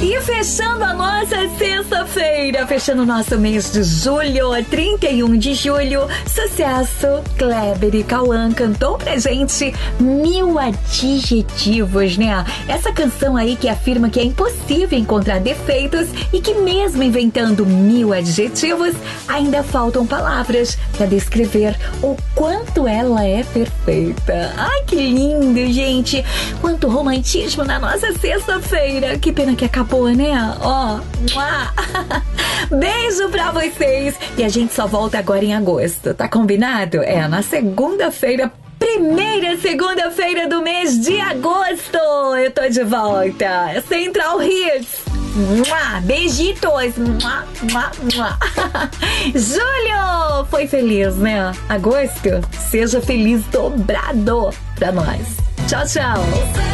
E fechando a nossa sexta-feira, fechando o nosso mês de julho, 31 de julho, sucesso, Kleber e Cauã cantou pra gente 1000 adjetivos, né? Essa canção aí que afirma que é impossível encontrar defeitos e que mesmo inventando 1000 adjetivos, ainda faltam palavras pra descrever o quanto ela é perfeita. Ai, que lindo, gente! Quanto romantismo na nossa sexta-feira. Que pena que acabou, né? Ó, beijo pra vocês. E a gente só volta agora em agosto, tá combinado? É, na segunda-feira, primeira segunda-feira do mês de agosto. Eu tô de volta. Central Hits. Beijitos. Julho foi feliz, né? Agosto, seja feliz dobrado pra nós. Tchau, tchau.